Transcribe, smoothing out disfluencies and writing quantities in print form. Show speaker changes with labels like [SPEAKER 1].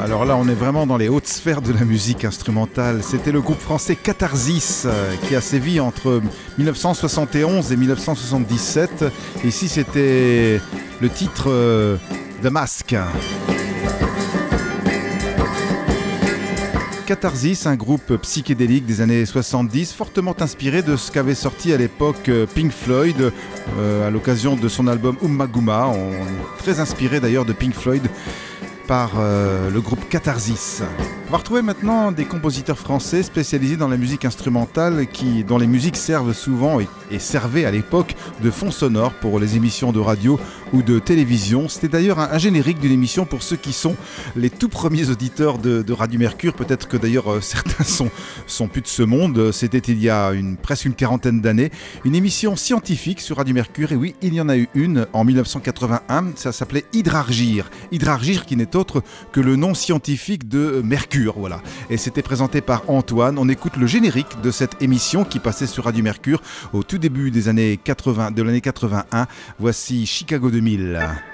[SPEAKER 1] Alors là, on est vraiment dans les hautes sphères de la musique instrumentale. C'était le groupe français Catharsis qui a sévi entre 1971 et 1977. Ici, c'était le titre The Mask. Catharsis, un groupe psychédélique des années 70, fortement inspiré de ce qu'avait sorti à l'époque Pink Floyd à l'occasion de son album Ummagumma. On est très inspiré d'ailleurs de Pink Floyd par le groupe Catharsis. On va retrouver maintenant des compositeurs français spécialisés dans la musique instrumentale dont les musiques servent souvent et servaient à l'époque de fond sonore pour les émissions de radio ou de télévision. C'était d'ailleurs un générique d'une émission pour ceux qui sont les tout premiers auditeurs de Radio Mercure. Peut-être que d'ailleurs certains sont plus de ce monde. C'était il y a presque une quarantaine d'années. Une émission scientifique sur Radio Mercure. Et oui, il y en a eu une en 1981. Ça s'appelait Hydrargir. Hydrargir qui n'est autre que le nom scientifique de Mercure. Voilà. Et c'était présenté par Antoine. On écoute le générique de cette émission qui passait sur Radio Mercure au tout début des années 80, de l'année 81. Voici Chicago 2000.